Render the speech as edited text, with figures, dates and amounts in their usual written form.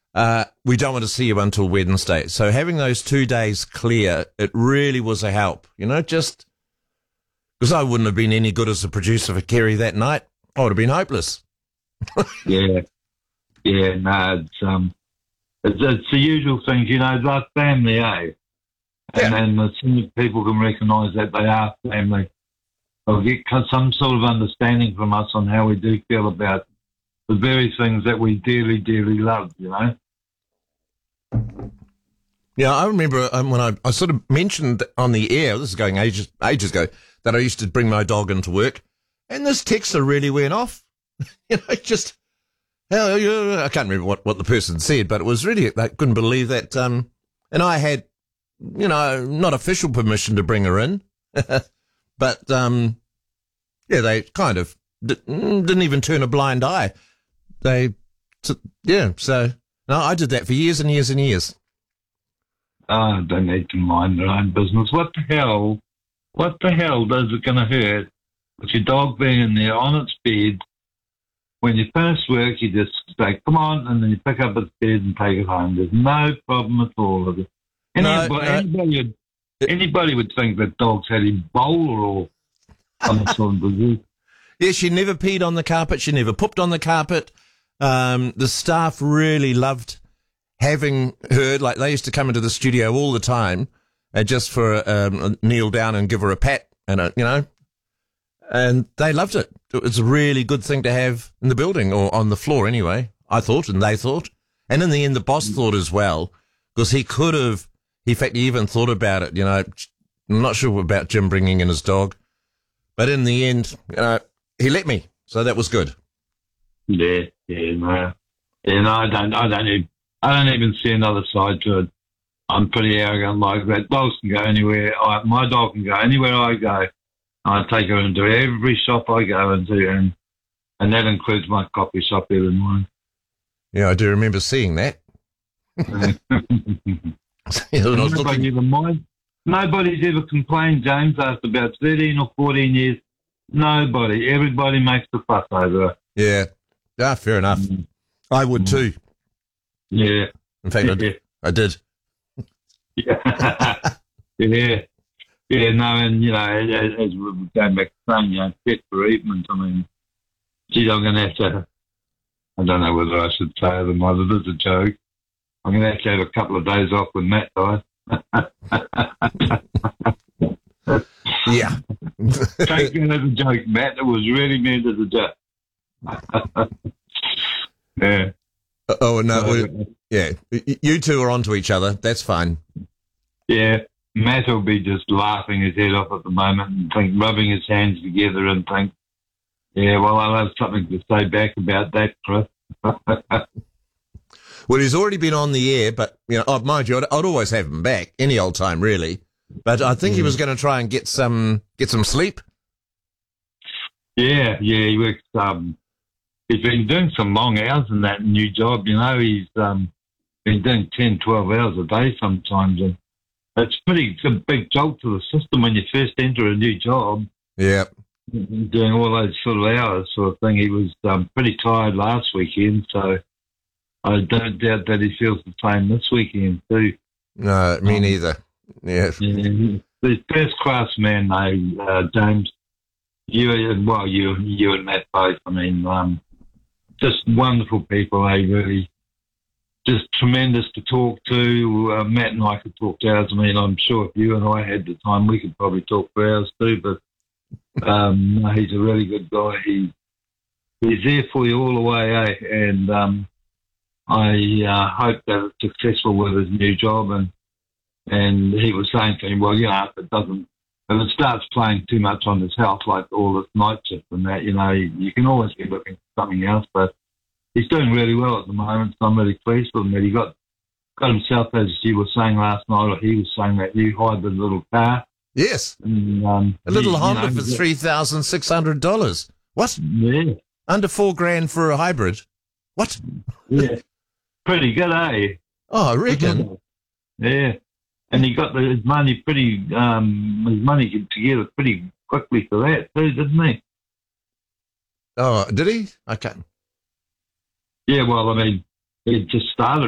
we don't want to see you until Wednesday. So having those 2 days clear, it really was a help, just because I wouldn't have been any good as a producer for Kerry that night. I would have been hopeless. Yeah, no, it's the usual things, like family, eh? And as soon as people can recognise that they are family, they'll get some sort of understanding from us on how we do feel about the very things that we dearly, dearly love, Yeah, I remember when I sort of mentioned on the air, this is going ages ago, that I used to bring my dog into work, and this texter really went off. Just, I can't remember what the person said, but it was really, I couldn't believe that. And I had, not official permission to bring her in, but, they kind of didn't even turn a blind eye. So, no, I did that for years and years and years. Oh, they need to mind their own business. What the hell does it going to hurt with your dog being in there on its bed? When you finish work, you just say, come on, and then you pick up its bed and take it home. There's no problem at all. Anybody would think that dogs had Ebola or some sort of disease. Yeah, she never peed on the carpet. She never pooped on the carpet. The staff really loved having her. Like, they used to come into the studio all the time just for kneel down and give her a pat, and and they loved it. It was a really good thing to have in the building, or on the floor anyway, I thought, and they thought. And in the end, the boss thought as well, because he could have, in fact, he even thought about it, I'm not sure about Jim bringing in his dog, but in the end, he let me, so that was good. No. I don't even see another side to it. I'm pretty arrogant like that. Dogs can go anywhere. My dog can go anywhere I go. I take her into every shop I go into, and that includes my coffee shop every morning. Yeah, I do remember seeing that. Nobody's ever complained, James, after about 13 or 14 years. Nobody. Everybody makes a fuss over it. Yeah, fair enough. I would too. Yeah. In fact, I did. Yeah. Yeah, no, and, as we're going back to saying, pet bereavement, I mean, geez, I'm going to have to, I don't know whether I should say it or not, it is a joke. I'm going to have a couple of days off when Matt dies. Yeah. Take it as a joke, Matt. It was really meant as a joke. Yeah. Oh, no. Yeah. You two are onto each other. That's fine. Yeah. Matt will be just laughing his head off at the moment and rubbing his hands together and think, yeah, well, I'll have something to say back about that, Chris. Well, he's already been on the air, but, mind you, I'd always have him back any old time, really. But I think he was going to try and get some sleep. Yeah, he works. He's been doing some long hours in that new job. He's been doing 10, 12 hours a day sometimes, and it's a big jolt to the system when you first enter a new job. Yeah, doing all those sort of hours, sort of thing. He was pretty tired last weekend, so I don't doubt that he feels the same this weekend too. No, me neither. Yeah. He's first class man, though, James. You and Matt both. I mean, just wonderful people. Really, just tremendous to talk to. Matt and I could talk to hours. I mean, I'm sure if you and I had the time, we could probably talk for hours too. But no, he's a really good guy. He's there for you all the way, and I hope that it's successful with his new job. And he was saying to him, well, if it starts playing too much on his health, like all this night shift and that, you can always be looking for something else. But he's doing really well at the moment, so I'm really pleased with him that he got himself, as you were saying last night, or he was saying, that new hybrid little car. Yes. And, a little Honda for $3,600. What? Yeah. Under $4,000 for a hybrid. What? Yeah. Pretty good, eh? Oh, I reckon. Yeah. And he got his money together pretty quickly for that too, didn't he? Oh, did he? Okay. Yeah, well, I mean, he just started